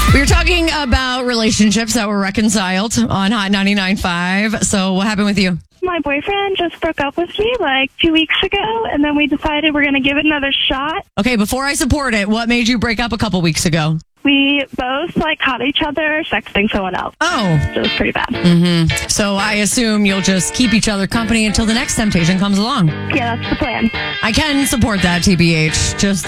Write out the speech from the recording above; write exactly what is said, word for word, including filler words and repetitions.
We were talking about relationships that were reconciled on Hot ninety-nine point five. So what happened with you? My boyfriend just broke up with me like two weeks ago, and then we decided we're going to give it another shot. Okay, before I support it, what made you break up a couple weeks ago? We both like caught each other sexting someone else. Oh. So it was pretty bad. Mm-hmm. So I assume you'll just keep each other company until the next temptation comes along. Yeah, that's the plan. I can support that, T B H. Just